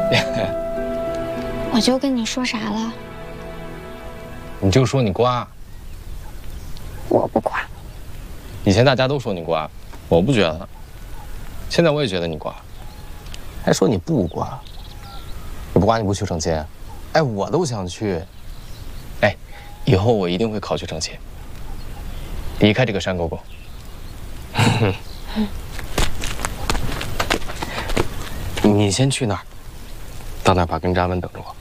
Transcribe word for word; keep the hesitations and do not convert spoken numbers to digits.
我就跟你说啥了？ 你就说你瓜。 我不瓜。 以前大家都说你瓜，我不觉得。现在我也觉得你瓜，还说你不瓜。你不瓜你不去挣钱？哎，我都想去。哎，以后我一定会考去挣钱，离开这个山沟沟。你先去那儿，到那儿把根扎稳等着我。